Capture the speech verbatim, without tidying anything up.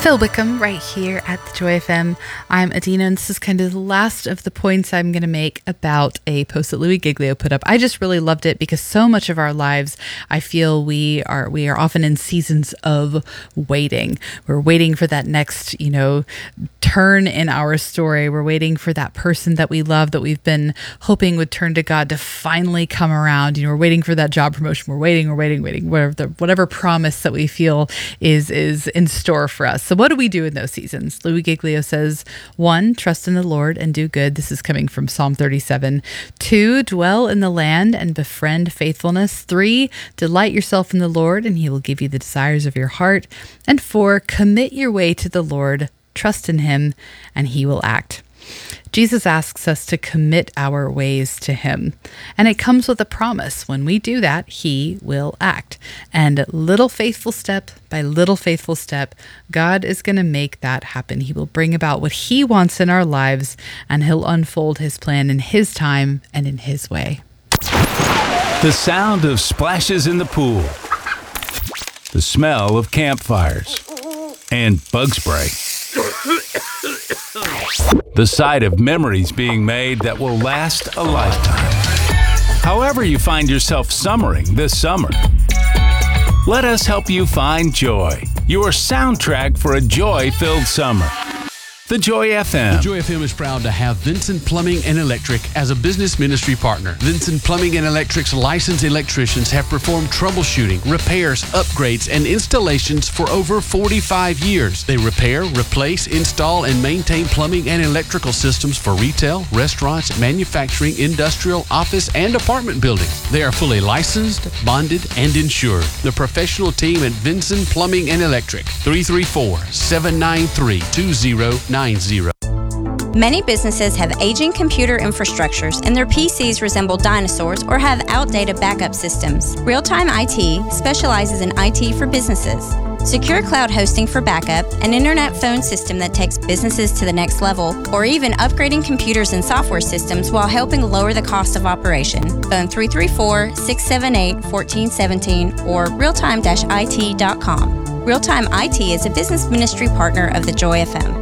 Phil Wickham right here at the Joy F M. I'm Adina, and this is kind of the last of the points I'm going to make about a post that Louis Giglio put up. I just really loved it because so much of our lives, I feel we are we are often in seasons of waiting. We're waiting for that next, you know, turn in our story. We're waiting for that person that we love, that we've been hoping would turn to God, to finally come around. You know, we're waiting for that job promotion. We're waiting, we're waiting, waiting. Whatever the, whatever promise that we feel is is in store for us. So what do we do in those seasons? Louis Giglio says, one, trust in the Lord and do good. This is coming from Psalm thirty-seven. Two, dwell in the land and befriend faithfulness. Three, delight yourself in the Lord and he will give you the desires of your heart. And four, commit your way to the Lord, trust in him, and he will act. Jesus asks us to commit our ways to him, and it comes with a promise. When we do that, he will act. And little faithful step by little faithful step, God is going to make that happen. He will bring about what he wants in our lives, and he'll unfold his plan in his time and in his way. The sound of splashes in the pool, the smell of campfires, and bug spray. The sight of memories being made that will last a lifetime. However you find yourself summering this summer, let us help you find joy, your soundtrack for a joy-filled summer. The Joy F M. The Joy F M is proud to have Vincent Plumbing and Electric as a business ministry partner. Vincent Plumbing and Electric's licensed electricians have performed troubleshooting, repairs, upgrades, and installations for over forty-five years. They repair, replace, install, and maintain plumbing and electrical systems for retail, restaurants, manufacturing, industrial, office, and apartment buildings. They are fully licensed, bonded, and insured. The professional team at Vincent Plumbing and Electric, three three four, seven nine three, two zero nine zero. Many businesses have aging computer infrastructures and their P Cs resemble dinosaurs or have outdated backup systems. Real-Time I T specializes in I T for businesses. Secure cloud hosting for backup, an internet phone system that takes businesses to the next level, or even upgrading computers and software systems while helping lower the cost of operation. Phone three three four, six seven eight, one four one seven or realtime dash I T dot com. Real-Time I T is a business ministry partner of the Joy F M.